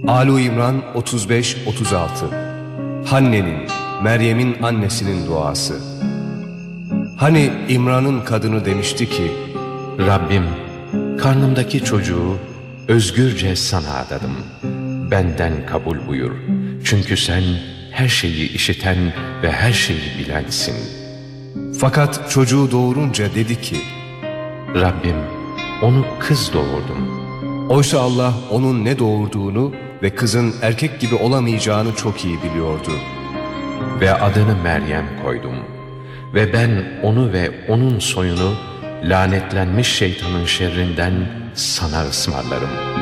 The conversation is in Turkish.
Âlu İmran 35-36. Hanne'nin, Meryem'in annesinin duası. Hani İmran'ın kadını demişti ki, Rabbim, karnımdaki çocuğu özgürce sana adadım. Benden kabul buyur. Çünkü sen her şeyi işiten ve her şeyi bilensin. Fakat çocuğu doğurunca dedi ki, Rabbim, onu kız doğurdum. oysa Allah onun ne doğurduğunu ve kızın erkek gibi olamayacağını çok iyi biliyordu. Ve adını Meryem koydum. Ve ben onu ve onun soyunu lanetlenmiş şeytanın şerrinden sana ısmarlarım.